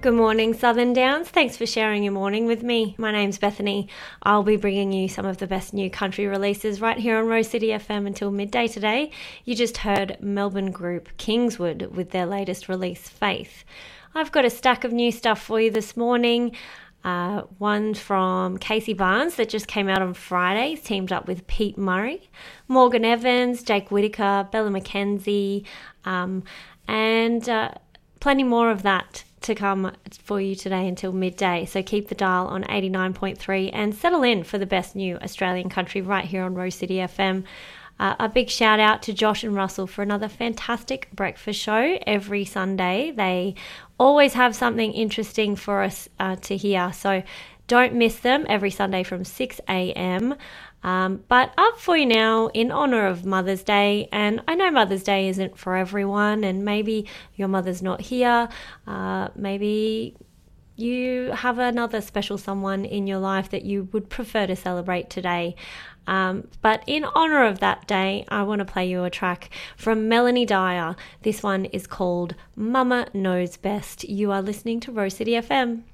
Good morning, Southern Downs. Thanks for sharing your morning with me. My name's Bethany. I'll be bringing you some of the best new country releases right here on Rose City FM until midday today. You just heard Melbourne group Kingswood with their latest release, Faith. I've got a stack of new stuff for you this morning. One from Casey Barnes that just came out on Friday. He's teamed up with Pete Murray, Morgan Evans, Jake Whittaker, Bella McKenzie, and plenty more of that to come for you today until midday. So keep the dial on 89.3 and settle in for the best new Australian country right here on Rose City FM. A big shout out to Josh and Russell for another fantastic breakfast show every Sunday. They always have something interesting for us to hear. So don't miss them every Sunday from 6 a.m. But up for you now in honour of Mother's Day. And I know Mother's Day isn't for everyone, and maybe your mother's not here. Maybe you have another special someone in your life that you would prefer to celebrate today. But in honour of that day, I want to play you a track from Melanie Dyer. This one is called Mama Knows Best. You are listening to Rose City FM.